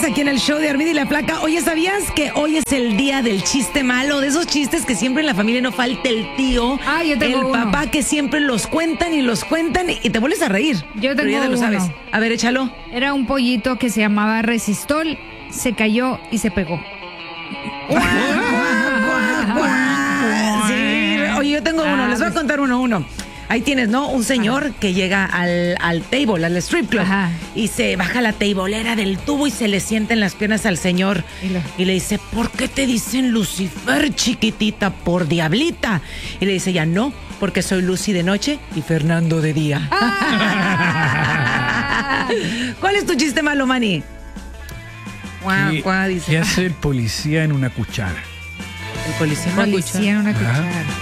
aquí en el show de Armida y la Flaca. Oye, ¿sabías que hoy es el día del chiste malo? De esos chistes que siempre en la familia no falta el tío, yo tengo el papá uno. que siempre los cuentan y te vuelves a reír. Yo Pero ya tengo te lo sabes. uno. A ver, échalo. Era un pollito que se llamaba Resistol, se cayó y se pegó. Sí, oye, yo tengo uno, les voy a contar uno. Ahí tienes, ¿no? Un señor que llega al table, al strip club, y se baja la tableera del tubo y se le sienta en las piernas al señor. Y le dice, ¿por qué te dicen Lucifer, chiquitita? ¿Por diablita? Y le dice, ya no, porque soy Lucy de noche y Fernando de día. ¿Cuál es tu chiste malo, Manny? ¿Qué hace el policía en una cuchara? El policía en una cuchara.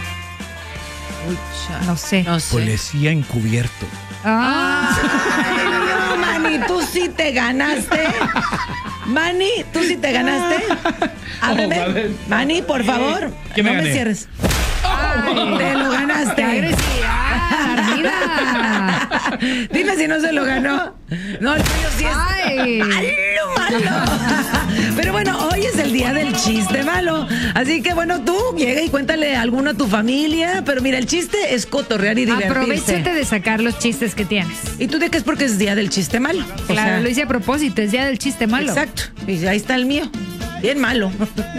No sé. Policía encubierto. Ay, no, Manny, tú sí te ganaste. Manny, tú sí te ganaste. Ábreme. Manny, por favor. ¿Qué me no gané? me cierres. Te lo ganaste. ¡Qué agresividad, Armida! Dime si no se lo ganó. No, el tuyo sí es. ¡Ay! ¡Malo! Pero bueno, hoy es el día del chiste malo. Así que bueno, tú llega y cuéntale alguno a tu familia. Pero mira, el chiste es cotorrear y divertirse. Aprovechate de sacar los chistes que tienes. ¿Y tú de qué es porque es día del chiste malo? Claro, lo hice a propósito, es día del chiste malo. Exacto. Y ahí está el mío. Bien malo.